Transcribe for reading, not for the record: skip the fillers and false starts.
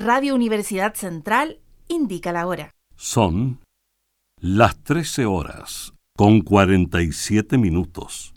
Radio Universidad Central indica la hora. Son las 13 horas con 47 minutos.